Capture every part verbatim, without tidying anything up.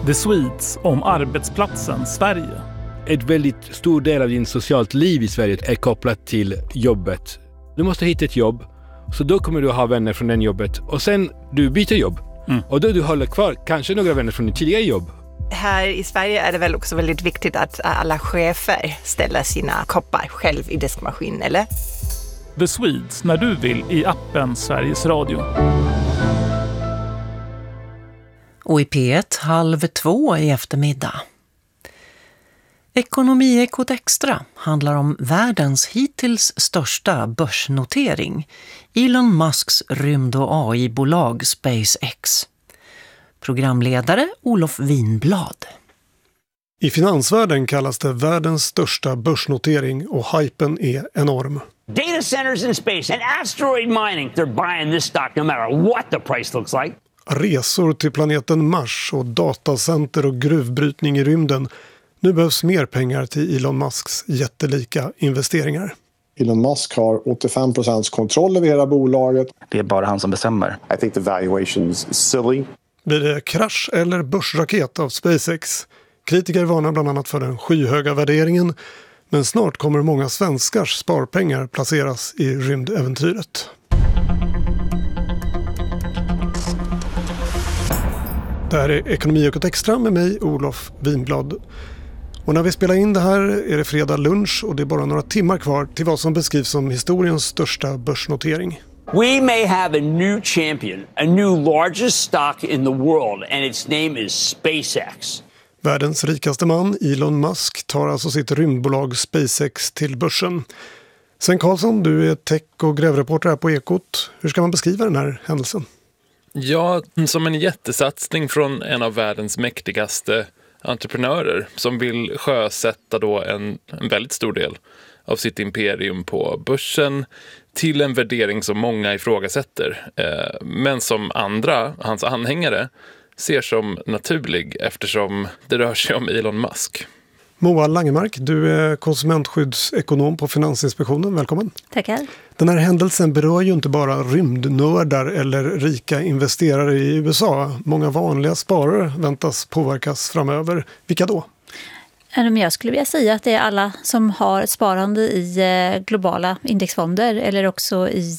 The Swedes om arbetsplatsen Sverige. Ett väldigt stor del av din socialt liv i Sverige är kopplat till jobbet. Du måste hitta ett jobb, så då kommer du ha vänner från den jobbet. Och sen du byter jobb. Mm. Och då du håller kvar kanske några vänner från ditt tidigare jobb. Här i Sverige är det väl också väldigt viktigt att alla chefer ställer sina koppar själv i diskmaskin, eller? The Swedes när du vill i appen Sveriges Radio. Och i P ett halv två i eftermiddag. Ekonomiekot Extra handlar om världens hittills största börsnotering, Elon Musks rymd- och A I-bolag SpaceX. Programledare Olof Winblad. I finansvärlden kallas det världens största börsnotering och hypen är enorm. Data centers in space and asteroid mining. They're buying this stock no matter what the price looks like. Resor till planeten Mars och datacenter och gruvbrytning i rymden. Nu behövs mer pengar till Elon Musks jättelika investeringar. Elon Musk har åttiofem procent kontroll över hela bolaget. Det är bara han som bestämmer. I think the valuation's silly. Blir det krasch eller börsraket av SpaceX? Kritiker varnar bland annat för den skyhöga värderingen. Men snart kommer många svenskars sparpengar placeras i rymdäventyret. Det här är Ekonomiekot Extra med mig, Olof Winblad. Och när vi spelar in det här är det fredag lunch och det är bara några timmar kvar till vad som beskrivs som historiens största börsnotering. We may have a new champion, a new largest stock in the world, and its name is SpaceX. Världens rikaste man, Elon Musk, tar alltså sitt rymdbolag SpaceX till börsen. Sven Karlsson, du är tech- och grävreporter här på Ekot. Hur ska man beskriva den här händelsen? Ja, som en jättesatsning från en av världens mäktigaste entreprenörer som vill sjösätta då en, en väldigt stor del av sitt imperium på börsen till en värdering som många ifrågasätter, eh, men som andra, hans anhängare, ser som naturlig eftersom det rör sig om Elon Musk. Moa Langemark, du är konsumentskyddsekonom på Finansinspektionen. Välkommen. Tackar. Den här händelsen berör ju inte bara rymdnördar eller rika investerare i U S A. Många vanliga sparare väntas påverkas framöver. Vilka då? Jag skulle vilja säga att det är alla som har sparande i globala indexfonder eller också i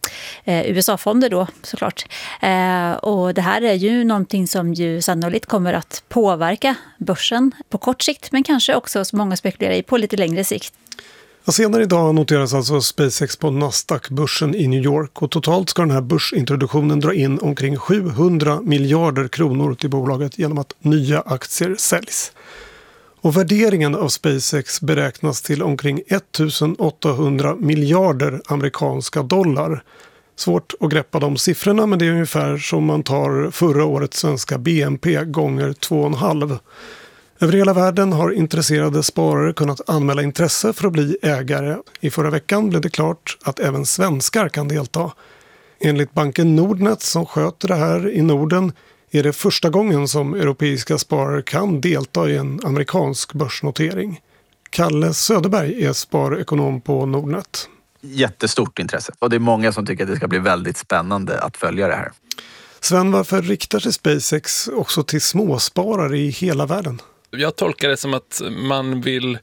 U S A-fonder då såklart. Och det här är ju någonting som ju sannolikt kommer att påverka börsen på kort sikt men kanske också som många spekulerar i på lite längre sikt. Ja, senare idag noteras alltså SpaceX på Nasdaq-börsen i New York och totalt ska den här börsintroduktionen dra in omkring sjuhundra miljarder kronor till bolaget genom att nya aktier säljs. Och värderingen av SpaceX beräknas till omkring ettusenåttahundra miljarder amerikanska dollar. Svårt att greppa de siffrorna, men det är ungefär som man tar förra årets svenska B N P gånger två och en halv. Över hela världen har intresserade sparare kunnat anmäla intresse för att bli ägare. I förra veckan blev det klart att även svenskar kan delta. Enligt banken Nordnet som sköter det här i Norden är det första gången som europeiska sparare kan delta i en amerikansk börsnotering. Kalle Söderberg är sparekonom på Nordnet. Jättestort intresse och det är många som tycker att det ska bli väldigt spännande att följa det här. Sven, varför riktar sig SpaceX också till småsparare i hela världen? Jag tolkar det som att man vill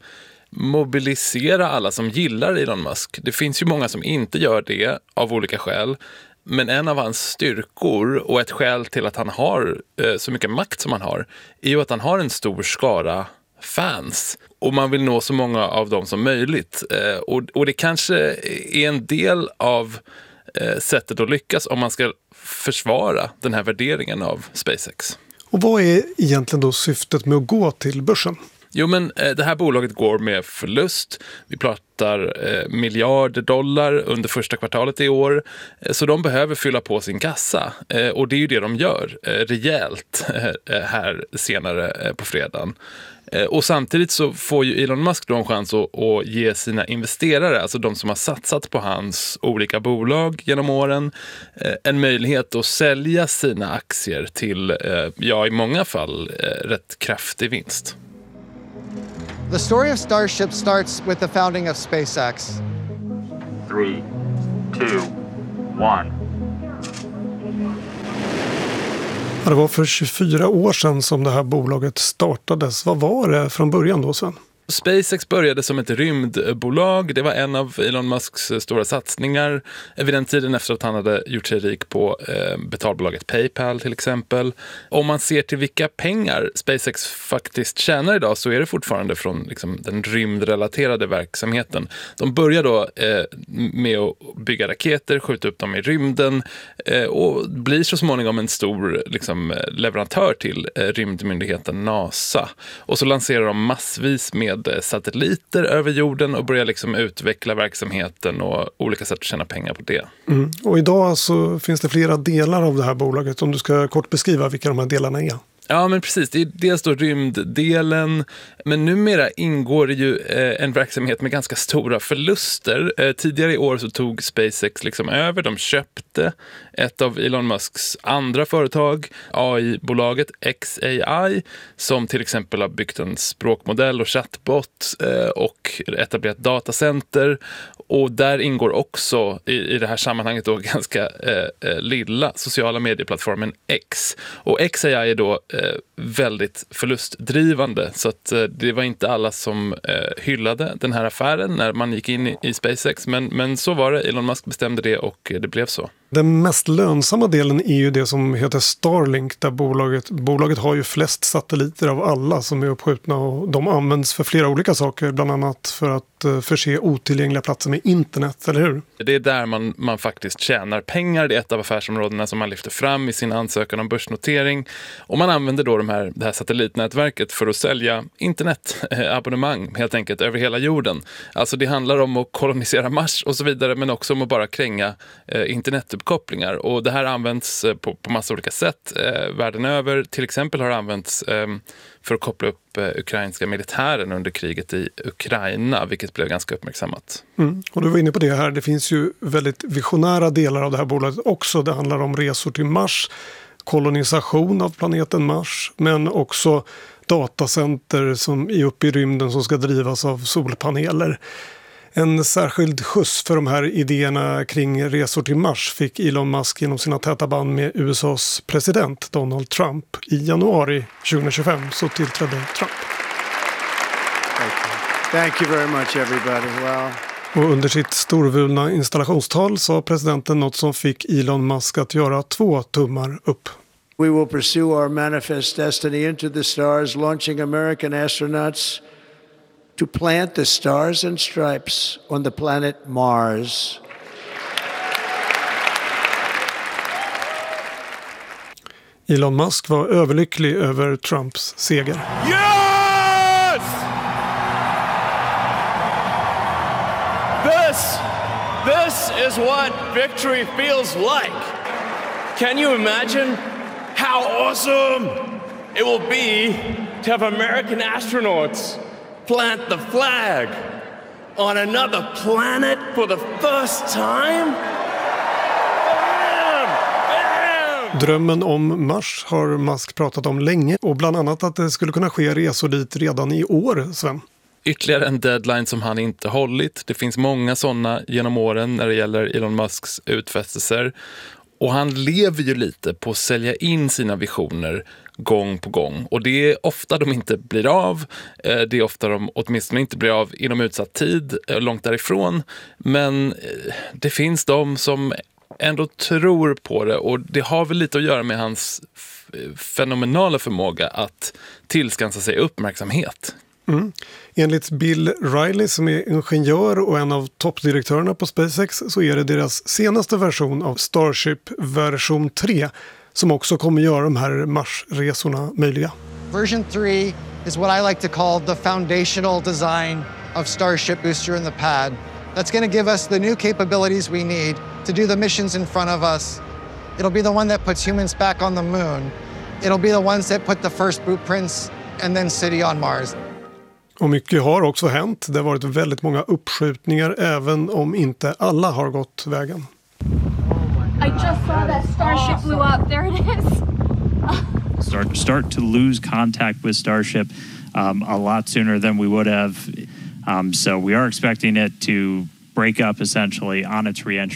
mobilisera alla som gillar Elon Musk. Det finns ju många som inte gör det av olika skäl. Men en av hans styrkor och ett skäl till att han har eh, så mycket makt som han har är ju att han har en stor skara fans. Och man vill nå så många av dem som möjligt. Eh, och, och det kanske är en del av eh, sättet att lyckas om man ska försvara den här värderingen av SpaceX. Och vad är egentligen då syftet med att gå till börsen? Jo, men eh, det här bolaget går med förlust. Vi pratar eh, miljarder dollar under första kvartalet i år. Eh, så de behöver fylla på sin kassa. Eh, och det är ju det de gör eh, rejält eh, här senare eh, på fredagen. Eh, och samtidigt så får ju Elon Musk då en chans att, att ge sina investerare, alltså de som har satsat på hans olika bolag genom åren, eh, en möjlighet att sälja sina aktier till, eh, ja i många fall, eh, rätt kraftig vinst. The story of Starship starts with the founding of SpaceX. Three, two, one. Ja, det var för tjugofyra år sedan som det här bolaget startades. Vad var det från början då, Sven? SpaceX började som ett rymdbolag. Det var en av Elon Musks stora satsningar vid den tiden efter att han hade gjort sig rik på eh, betalbolaget PayPal till exempel. Om man ser till vilka pengar SpaceX faktiskt tjänar idag så är det fortfarande från liksom, den rymdrelaterade verksamheten. De börjar då eh, med att bygga raketer, skjuta upp dem i rymden eh, och blir så småningom en stor liksom, leverantör till eh, rymdmyndigheten NASA. Och så lanserar de massvis med satelliter över jorden och börjar liksom utveckla verksamheten och olika sätt att tjäna pengar på det. Mm. Och idag så finns det flera delar av det här bolaget. Om du ska kort beskriva vilka de här delarna är. Ja, men precis. Det är dels då rymddelen, men numera ingår det ju eh, en verksamhet med ganska stora förluster. Eh, tidigare i år så tog SpaceX liksom över. De köpte ett av Elon Musks andra företag, A I-bolaget X A I, som till exempel har byggt en språkmodell och chattbot eh, och etablerat datacenter. Och där ingår också i, i det här sammanhanget då ganska eh, lilla sociala medieplattformen X. Och X A I är då eh, väldigt förlustdrivande, så att eh, det var inte alla som eh, hyllade den här affären när man gick in i, i SpaceX, men, men så var det. Elon Musk bestämde det och det blev så. Den mest lönsamma delen är ju det som heter Starlink, där bolaget, bolaget har ju flest satelliter av alla som är uppskjutna och de används för flera olika saker, bland annat för att förse otillgängliga platser med internet, eller hur? Det är där man, man faktiskt tjänar pengar. Det är ett av affärsområdena som man lyfter fram i sin ansökan om börsnotering. Och man använder då de här, det här satellitnätverket för att sälja internetabonnemang helt enkelt över hela jorden. Alltså det handlar om att kolonisera Mars och så vidare, men också om att bara kränga eh, internetuppkopplingar. Och det här används eh, på, på massa olika sätt eh, världen över. Till exempel har det använts eh, för att koppla upp eh, ukrainska militären under kriget i Ukraina, vilket blev ganska uppmärksammat. Mm. Och du var inne på det här, det finns ju väldigt visionära delar av det här bolaget också. Det handlar om resor till Mars, kolonisation av planeten Mars, men också datacenter som är uppe i rymden som ska drivas av solpaneler. En särskild skjuts för de här idéerna kring resor till Mars fick Elon Musk genom sina täta band med U S A:s president Donald Trump. I januari tjugohundratjugofem så tillträdde Trump. Thank you. Thank you very much everybody. Well. Och under sitt storvulna installationstal sa presidenten något som fick Elon Musk att göra två tummar upp. We will pursue our manifest destiny into the stars, launching American astronauts to plant the stars and stripes on the planet Mars. Elon Musk var överlycklig över Trumps seger. Yes! This, this is what victory feels like. Can you imagine how awesome it will be to have American astronauts plant the flag on another planet for the first time? Bam! Bam! Drömmen om Mars har Musk pratat om länge och bland annat att det skulle kunna ske resor dit redan i år, Sven. Ytterligare en deadline som han inte hållit. Det finns många sådana genom åren när det gäller Elon Musks utfästelser. Och han lever ju lite på att sälja in sina visioner gång på gång. Och det är ofta de inte blir av. Det är ofta de åtminstone inte blir av inom utsatt tid, långt därifrån. Men det finns de som ändå tror på det. Och det har väl lite att göra med hans fenomenala förmåga att tillskansa sig uppmärksamhet. Mm. Enligt Bill Riley som är ingenjör och en av toppdirektörerna på SpaceX så är det deras senaste version av Starship version tre som också kommer göra de här Mars-resorna möjliga. Version three is what I like to call the foundational design of Starship Booster and the pad. That's going to give us the new capabilities we need to do the missions in front of us. It'll be the one that puts humans back on the moon. It'll be the ones that put the first blueprints and then city on Mars. Och mycket har också hänt. Det har varit väldigt många uppskjutningar även om inte alla har gått vägen. I just saw that Starship blew up. There it is. start start to lose contact with Starship um, a lot sooner than we would have. Um, so we are expecting it to break up essentially on its re-entry.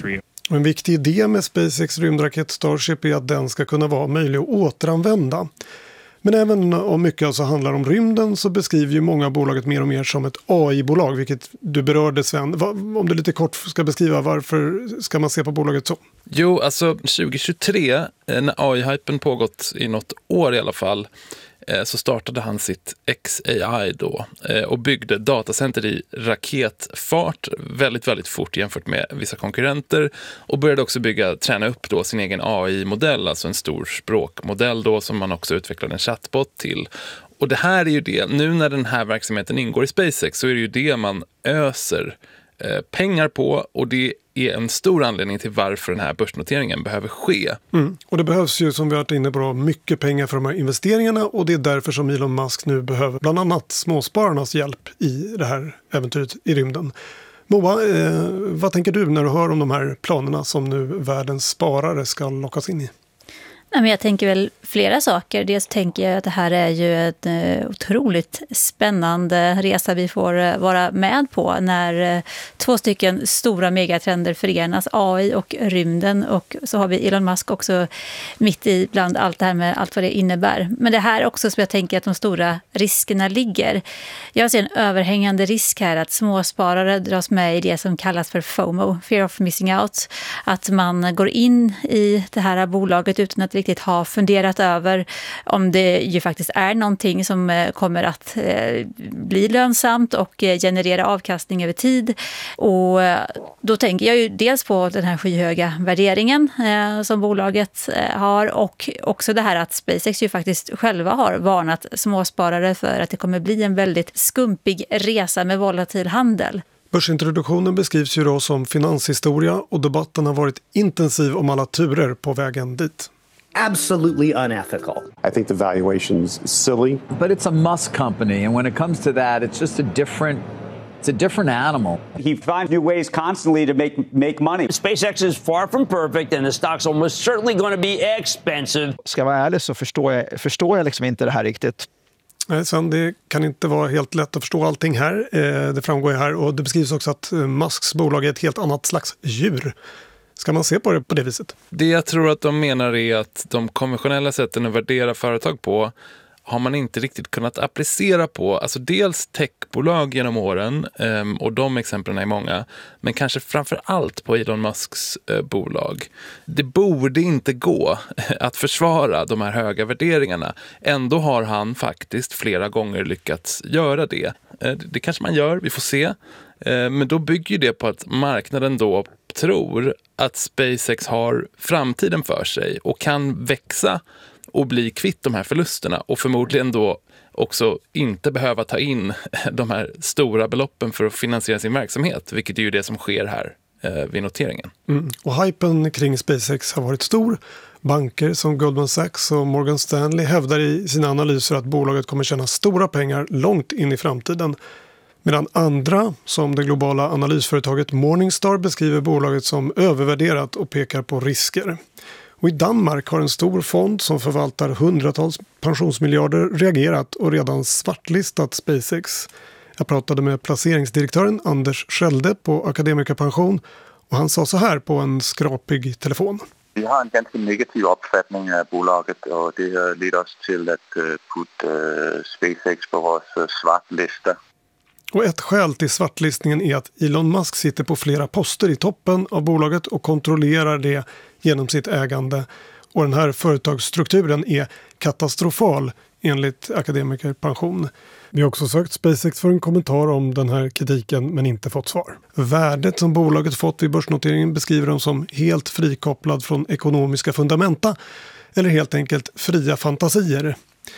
En viktig idé med SpaceX rymdraket Starship är att den ska kunna vara möjlig att återanvända. Men även om mycket alltså handlar om rymden så beskriver ju många bolaget mer och mer som ett A I-bolag, vilket du berörde, Sven. Om du lite kort ska beskriva, varför ska man se på bolaget så? Jo, alltså tjugohundratjugotre, när A I-hypen pågått i något år i alla fall, så startade han sitt X A I då och byggde datacenter i raketfart väldigt, väldigt fort jämfört med vissa konkurrenter och började också bygga, träna upp då sin egen A I-modell, alltså en stor språkmodell då som man också utvecklade en chatbot till. Och det här är ju det, nu när den här verksamheten ingår i SpaceX så är det ju det man öser eh, pengar på och det är en stor anledning till varför den här börsnoteringen behöver ske. Mm. Och det behövs ju, som vi har varit inne på, mycket pengar för de här investeringarna och det är därför som Elon Musk nu behöver bland annat småspararnas hjälp i det här äventyret i rymden. Moa, eh, vad tänker du när du hör om de här planerna som nu världens sparare ska lockas in i? Nej, men jag tänker väl flera saker. Dels tänker jag att det här är ju en eh, otroligt spännande resa vi får eh, vara med på när eh, två stycken stora megatrender förenas, A I och rymden, och så har vi Elon Musk också mitt i bland allt det här med allt vad det innebär. Men det här också som jag tänker att de stora riskerna ligger. Jag ser en överhängande risk här att småsparare dras med i det som kallas för FOMO, Fear of Missing Out. Att man går in i det här bolaget utan att riktigt ha funderat över om det ju faktiskt är någonting som kommer att eh, bli lönsamt och eh, generera avkastning över tid. Och eh, då tänker jag ju dels på den här skyhöga värderingen eh, som bolaget eh, har och också det här att SpaceX ju faktiskt själva har varnat småsparare för att det kommer bli en väldigt skumpig resa med volatil handel. Börsintroduktionen beskrivs ju då som finanshistoria och debatten har varit intensiv om alla turer på vägen dit. Absolutely unethical. I think the valuation's silly. But it's a Musk company, and when it comes to that, it's just a different, it's a different animal. He finds new ways constantly to make make money. SpaceX is far from perfect, and the stock's almost certainly going to be expensive. Ska jag vara ärlig så förstår jag, förstår jag liksom inte det här riktigt. Nej, sen det kan inte vara helt lätt att förstå allting här. Det framgår ju här och det beskrivs också att Musks bolag är ett helt annat slags djur. Ska man se på det på det viset? Det jag tror att de menar är att de konventionella sätten att värdera företag på har man inte riktigt kunnat applicera på. Alltså dels techbolag genom åren um, och de exemplen är många. Men kanske framför allt på Elon Musks uh, bolag. Det borde inte gå att försvara de här höga värderingarna. Ändå har han faktiskt flera gånger lyckats göra det. Uh, det kanske man gör, vi får se. Uh, men då bygger det på att marknaden då tror att SpaceX har framtiden för sig och kan växa och bli kvitt de här förlusterna och förmodligen då också inte behöva ta in de här stora beloppen för att finansiera sin verksamhet, vilket är ju det som sker här eh, vid noteringen. Mm. Och hypen kring SpaceX har varit stor. Banker som Goldman Sachs och Morgan Stanley hävdar i sina analyser att bolaget kommer tjäna stora pengar långt in i framtiden. Medan andra, som det globala analysföretaget Morningstar, beskriver bolaget som övervärderat och pekar på risker. Och i Danmark har en stor fond som förvaltar hundratals pensionsmiljarder reagerat och redan svartlistat SpaceX. Jag pratade med placeringsdirektören Anders Schelde på Akademikerpension och han sa så här på en skrapig telefon. Vi har en ganska negativ uppfattning av bolaget och det har lett oss till att putta SpaceX på vår svartlista. Och ett skäl till svartlistningen är att Elon Musk sitter på flera poster i toppen av bolaget och kontrollerar det genom sitt ägande. Och den här företagsstrukturen är katastrofal enligt Akademikerpension. Vi har också sökt SpaceX för en kommentar om den här kritiken men inte fått svar. Värdet som bolaget fått vid börsnoteringen beskriver de som helt frikopplad från ekonomiska fundamenta eller helt enkelt fria fantasier.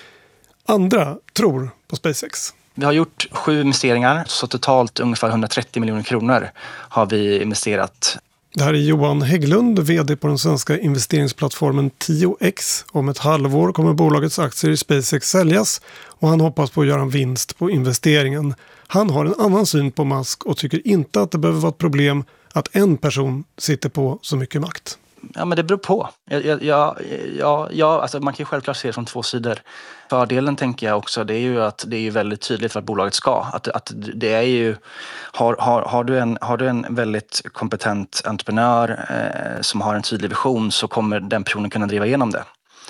Andra tror på SpaceX. Vi har gjort sju investeringar, så totalt ungefär hundratrettio miljoner kronor har vi investerat. Det här är Johan Hägglund, vd på den svenska investeringsplattformen tio X. Om ett halvår kommer bolagets aktier i SpaceX säljas och han hoppas på att göra en vinst på investeringen. Han har en annan syn på Musk och tycker inte att det behöver vara ett problem att en person sitter på så mycket makt. Ja, men det beror på. Jag, jag, jag, jag, jag, alltså man kan ju självklart se det från två sidor. Fördelen tänker jag också, det är ju att det är ju väldigt tydligt vad bolaget ska. Att, att det är ju, har, har, har, du en, har du en väldigt kompetent entreprenör eh, som har en tydlig vision, så kommer den personen kunna driva igenom det.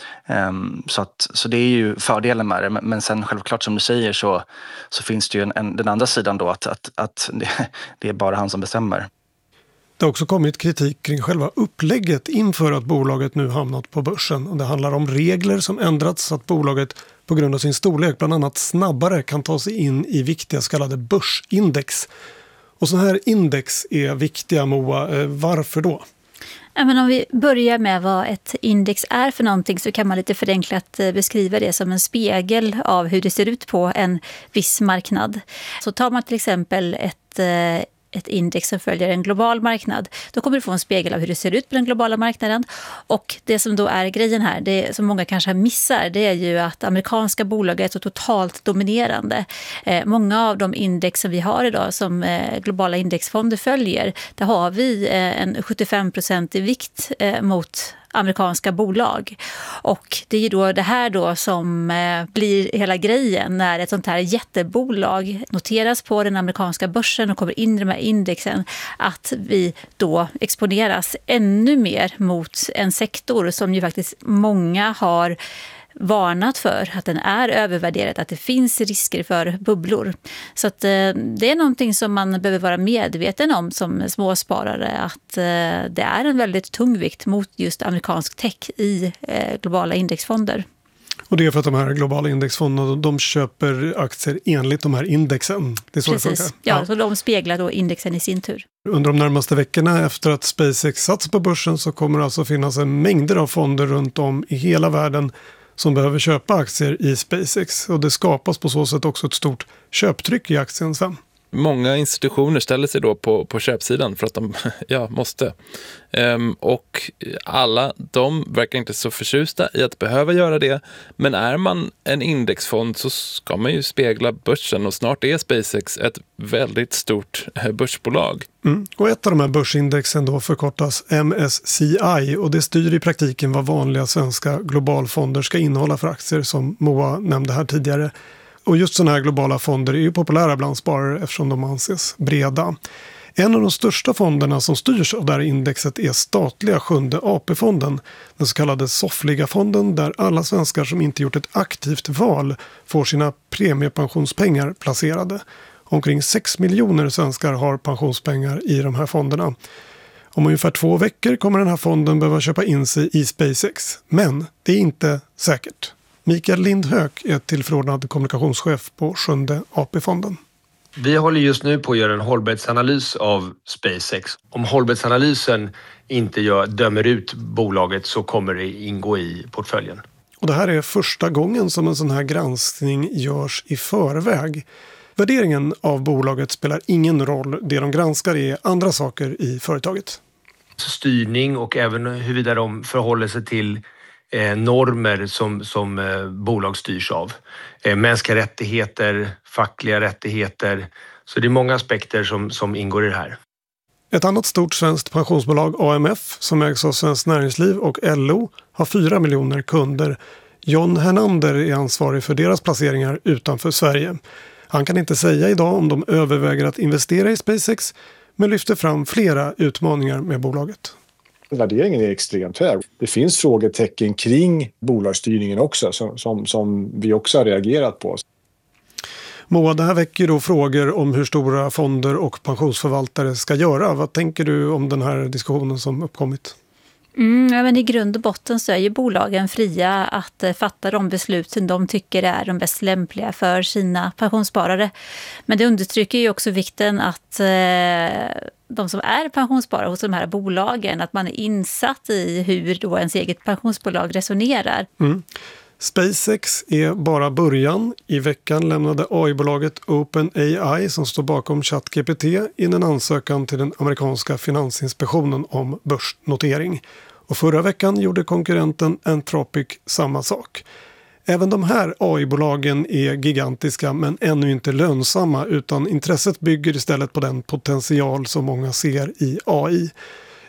Um, så, att, så det är ju fördelen med det. Men, men sen självklart som du säger så, så finns det ju en, en, den andra sidan då, att, att, att det, det är bara han som bestämmer. Det har också kommit kritik kring själva upplägget inför att bolaget nu hamnat på börsen. Och det handlar om regler som ändrats så att bolaget på grund av sin storlek bland annat snabbare kan ta sig in i viktiga så kallade börsindex. Och så här index är viktiga, Moa. Varför då? Ja, men om vi börjar med vad ett index är för någonting, så kan man lite förenklat beskriva det som en spegel av hur det ser ut på en viss marknad. Så tar man till exempel ett ett index som följer en global marknad, då kommer du få en spegel av hur det ser ut på den globala marknaden. Och det som då är grejen här, det som många kanske missar, det är ju att amerikanska bolag är så totalt dominerande. Eh, många av de index som vi har idag som eh, globala indexfonder följer, där har vi eh, en sjuttiofem procent i vikt eh, mot amerikanska bolag. Och det är ju då det här då som eh, blir hela grejen när ett sånt här jättebolag noteras på den amerikanska börsen och kommer in i de här indexen, att vi då exponeras ännu mer mot en sektor som ju faktiskt många har varnat för, att den är övervärderad, att det finns risker för bubblor. Så att, eh, det är någonting som man behöver vara medveten om som småsparare, att eh, det är en väldigt tung vikt mot just amerikansk tech i eh, globala indexfonder. Och det är för att de här globala indexfonderna, de köper aktier enligt de här indexen. Det är så Precis, det funkar. ja, Ja. så de speglar då indexen i sin tur. Under de närmaste veckorna efter att SpaceX satts på börsen så kommer det alltså finnas en mängder av fonder runt om i hela världen som behöver köpa aktier i SpaceX. Och det skapas på så sätt också ett stort köptryck i aktien sen. Många institutioner ställer sig då på, på köpsidan för att de ja, måste. Ehm, och alla de verkar inte så förtjusta i att behöva göra det. Men är man en indexfond så ska man ju spegla börsen, och snart är SpaceX ett väldigt stort börsbolag. Mm. Och ett av de här börsindexen då förkortas M S C I, och det styr i praktiken vad vanliga svenska globalfonder ska innehålla för aktier, som Moa nämnde här tidigare. Och just sådana här globala fonder är ju populära bland sparare eftersom de anses breda. En av de största fonderna som styrs av det här indexet är statliga sjunde A P-fonden, den så kallade soffliga fonden, där alla svenskar som inte gjort ett aktivt val får sina premiepensionspengar placerade. Omkring sex miljoner svenskar har pensionspengar i de här fonderna. Om ungefär två veckor kommer den här fonden behöva köpa in sig i SpaceX, men det är inte säkert. Mikael Lindhök är tillförordnad kommunikationschef på sjunde A P-fonden. Vi håller just nu på att göra en hållbarhetsanalys av SpaceX. Om hållbarhetsanalysen inte gör, dömer ut bolaget så kommer det ingå i portföljen. Och det här är första gången som en sån här granskning görs i förväg. Värderingen av bolaget spelar ingen roll. Det de granskar är andra saker i företaget. Styrning och även huruvida de förhåller sig till Eh, normer som, som eh, bolag styrs av. Eh, mänskliga rättigheter, fackliga rättigheter. Så det är många aspekter som, som ingår i det här. Ett annat stort svenskt pensionsbolag, A M F, som ägs av Svenskt Näringsliv och L O, har fyra miljoner kunder. John Hernander är ansvarig för deras placeringar utanför Sverige. Han kan inte säga idag om de överväger att investera i SpaceX, men lyfter fram flera utmaningar med bolaget. Värderingen är extremt hög. Det finns frågetecken kring bolagsstyrningen också som, som, som vi också har reagerat på. Moa, det här väcker då frågor om hur stora fonder och pensionsförvaltare ska göra. Vad tänker du om den här diskussionen som uppkommit? Mm, ja, men i grund och botten så är ju bolagen fria att eh, fatta de beslut som de tycker är de bäst lämpliga för sina pensionssparare. Men det understryker ju också vikten att eh, de som är pensionssparare hos de här bolagen, att man är insatt i hur då ens eget pensionsbolag resonerar. Mm. SpaceX är bara början. I veckan lämnade A I-bolaget OpenAI, som står bakom ChatGPT, in en ansökan till den amerikanska finansinspektionen om börsnotering. Och förra veckan gjorde konkurrenten Anthropic samma sak. Även de här A I-bolagen är gigantiska men ännu inte lönsamma, utan intresset bygger istället på den potential som många ser i A I.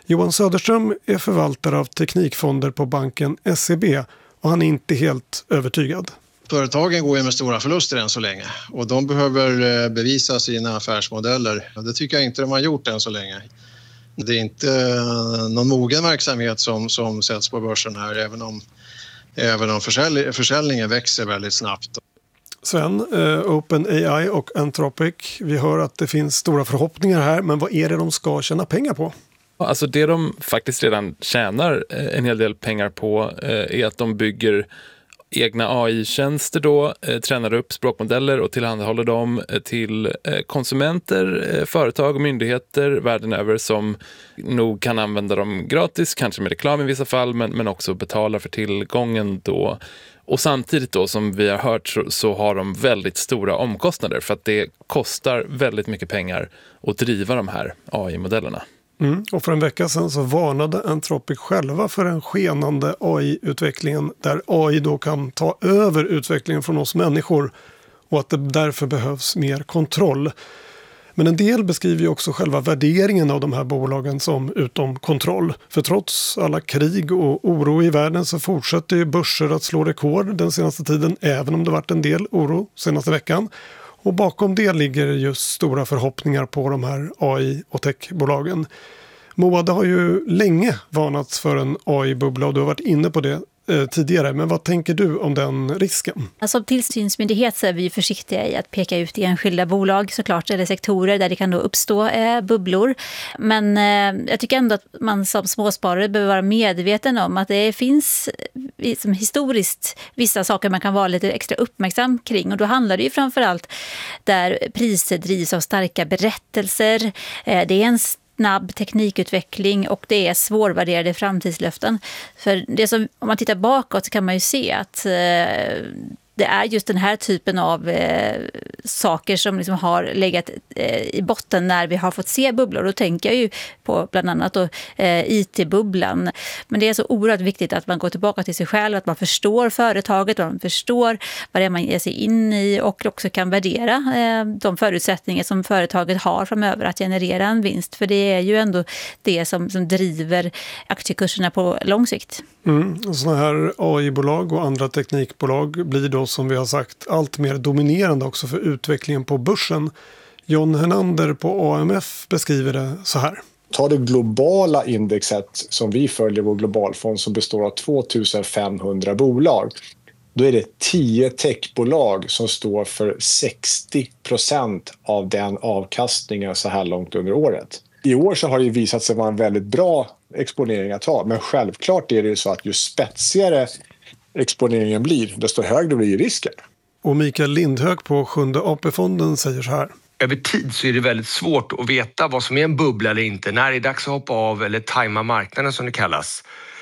Johan Söderström är förvaltare av teknikfonder på banken S E B och han är inte helt övertygad. Företagen går ju med stora förluster än så länge och de behöver bevisa sina affärsmodeller. Det tycker jag inte de har gjort än så länge. Det är inte någon mogen verksamhet som, som sätts på börsen här, även om, även om försälj, försäljningen växer väldigt snabbt. Sven, eh, OpenAI och Anthropic, vi hör att det finns stora förhoppningar här, men vad är det de ska tjäna pengar på? Alltså det de faktiskt redan tjänar en hel del pengar på är att de bygger egna A I-tjänster då, eh, tränar upp språkmodeller och tillhandahåller dem till eh, konsumenter, eh, företag och myndigheter världen över som nog kan använda dem gratis, kanske med reklam i vissa fall, men, men också betala för tillgången då. Och samtidigt då, som vi har hört, så, så har de väldigt stora omkostnader för att det kostar väldigt mycket pengar att driva de här A I-modellerna. Mm. Och för en vecka sedan så varnade Anthropic själva för den skenande A I-utvecklingen där A I då kan ta över utvecklingen från oss människor och att det därför behövs mer kontroll. Men en del beskriver ju också själva värderingen av de här bolagen som utom kontroll. För trots alla krig och oro i världen så fortsätter ju börser att slå rekord den senaste tiden, även om det varit en del oro senaste veckan. Och bakom det ligger just stora förhoppningar på de här A I- och techbolagen. Moa, det har ju länge varnats för en A I-bubbla och du har varit inne på det eh, tidigare. Men vad tänker du om den risken? Som tillsynsmyndighet så är vi försiktiga i att peka ut enskilda bolag såklart, eller sektorer där det kan då uppstå eh, bubblor. Men eh, jag tycker ändå att man som småsparare behöver vara medveten om att det finns som historiskt vissa saker man kan vara lite extra uppmärksam kring. Och då handlar det ju framförallt där priser drivs av starka berättelser. Eh, det är en snabb teknikutveckling och det är svårvärderade framtidslöften. För det som, om man tittar bakåt så kan man ju se att eh, det är just den här typen av eh, saker som liksom har legat eh, i botten när vi har fått se bubblor. Då tänker jag ju på bland annat då, eh, I T-bubblan. Men det är så oerhört viktigt att man går tillbaka till sig själv, att man förstår företaget, att man förstår vad det är man ger sig in i och också kan värdera eh, de förutsättningar som företaget har framöver att generera en vinst. För det är ju ändå det som, som driver aktiekurserna på lång sikt. Mm. Sådana här A I-bolag och andra teknikbolag blir då som vi har sagt allt mer dominerande också för utvecklingen på börsen. John Hernander på A M F beskriver det så här. Ta det globala indexet som vi följer, vår globalfond, som består av två tusen femhundra bolag. Då är det tio techbolag som står för sextio procent av den avkastningen så här långt under året. I år så har det visat sig vara en väldigt bra exponering att ha, men självklart är det så att ju spetsigare exponeringen blir, desto högre blir risken. Och Mikael Lindhög på Sjunde A P-fonden säger så här. Över tid så är det väldigt svårt att veta vad som är en bubbla eller inte. När det är dags att hoppa av eller tajma marknaden som det kallas.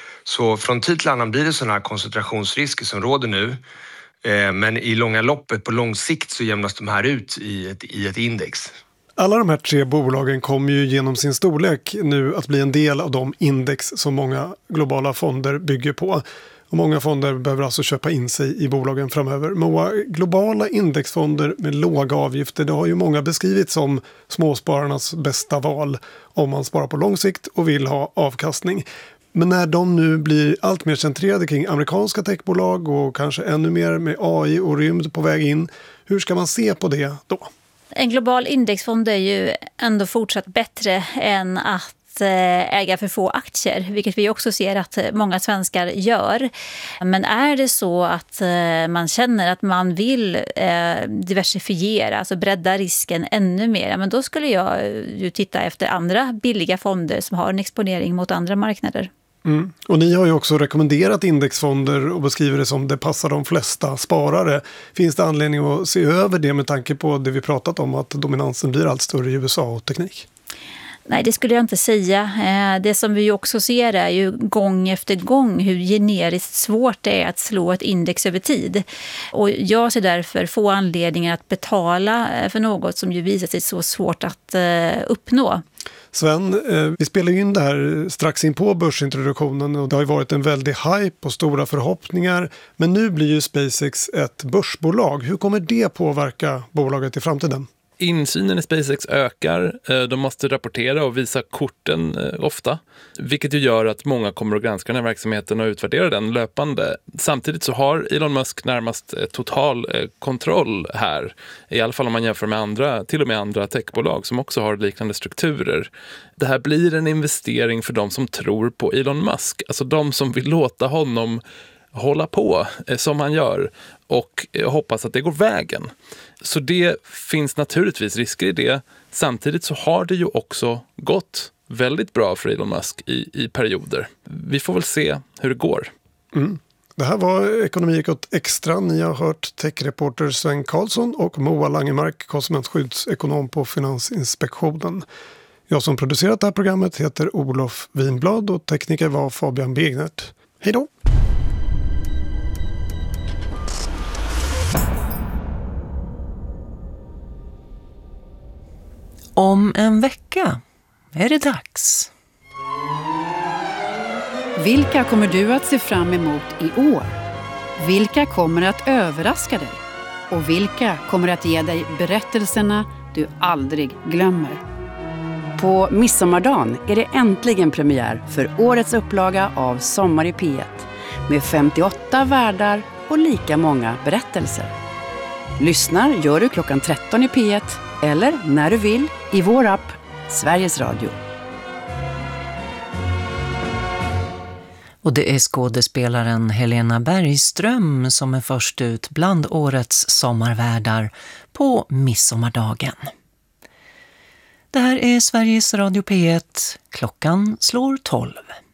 Så från tid till annan blir det sådana här koncentrationsrisker som råder nu. Men i långa loppet, på lång sikt, så jämnas de här ut i ett, i ett index. Alla de här tre bolagen kommer ju genom sin storlek nu att bli en del av de index som många globala fonder bygger på. Och många fonder behöver alltså köpa in sig i bolagen framöver. Moa, globala indexfonder med låga avgifter, det har ju många beskrivit som småspararnas bästa val om man sparar på lång sikt och vill ha avkastning. Men när de nu blir allt mer centrerade kring amerikanska techbolag och kanske ännu mer med A I och rymd på väg in, hur ska man se på det då? En global indexfond är ju ändå fortsatt bättre än att äga för få aktier, vilket vi också ser att många svenskar gör. Men är det så att man känner att man vill diversifiera, alltså bredda risken ännu mer, men då skulle jag ju titta efter andra billiga fonder som har en exponering mot andra marknader. Mm. Och ni har ju också rekommenderat indexfonder och beskriver det som det passar de flesta sparare. Finns det anledning att se över det med tanke på det vi pratat om, att dominansen blir allt större i U S A och teknik? Nej, det skulle jag inte säga. Det som vi också ser är ju gång efter gång hur generiskt svårt det är att slå ett index över tid. Och jag ser därför få anledningar att betala för något som ju visar sig så svårt att uppnå. Sven, vi spelar in det här strax in på börsintroduktionen och det har ju varit en väldig hype och stora förhoppningar. Men nu blir ju SpaceX ett börsbolag. Hur kommer det påverka bolaget i framtiden? Insynen i SpaceX ökar, de måste rapportera och visa korten ofta, vilket ju gör att många kommer att granska den här verksamheten och utvärdera den löpande. Samtidigt så har Elon Musk närmast total kontroll här, i alla fall om man jämför med andra, till och med andra techbolag som också har liknande strukturer. Det här blir en investering för de som tror på Elon Musk, alltså de som vill låta honom hålla på som han gör och hoppas att det går vägen. Så det finns naturligtvis risker i det. Samtidigt så har det ju också gått väldigt bra för Elon Musk i, i perioder. Vi får väl se hur det går. Mm. Det här var Ekonomiekot Extra. Ni har hört techreporter Sven Karlsson och Moa Langemark, konsumentskyddsekonom på Finansinspektionen. Jag som producerat det här programmet heter Olof Winblad och tekniker var Fabian Begnert. Hej då! Om en vecka är det dags. Vilka kommer du att se fram emot i år? Vilka kommer att överraska dig? Och vilka kommer att ge dig berättelserna du aldrig glömmer? På midsommardagen är det äntligen premiär för årets upplaga av Sommar i P ett med femtioåtta värdar och lika många berättelser. Lyssnar gör du klockan tretton i P ett eller när du vill i vår app Sveriges Radio. Och det är skådespelaren Helena Bergström som är först ut bland årets sommarvärdar på midsommardagen. Det här är Sveriges Radio P ett. Klockan slår tolv.